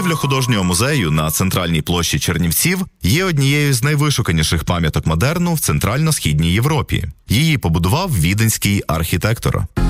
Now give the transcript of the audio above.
Будівля художнього музею на центральній площі Чернівців є однією з найвишуканіших пам'яток модерну в Центрально-Східній Європі. Її побудував віденський архітектор.